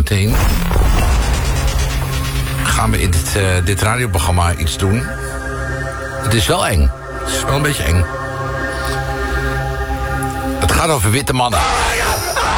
zometeen gaan we in dit radioprogramma iets doen. Het is wel eng. Het is wel een beetje eng. Het gaat over witte mannen.